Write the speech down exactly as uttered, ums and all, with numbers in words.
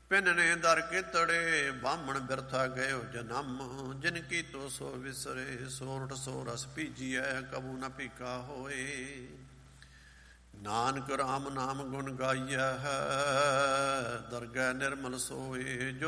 ਪਿੰਨਣੇ ਦਰ ਕੇ ਤੜੇ ਬਾਹਮਣ ਬਿਰਥਾ ਗਇਓ ਜਨਮ। ਜਿਨ ਕੀ ਤੋ ਸੋ ਵਿਸਰੇ ਸੋਰਠ ਸੋ ਰਸ ਪੀਜੀਐ ਕਬੂ ਨ ਪੀਕਾ ਹੋਏ। ਨਾਨਕ ਰਾਮ ਨਾਮ ਗੁਣ ਗਾਈਐ ਦਰਗਹਿ ਨਿਰਮਲ ਸੋਏ।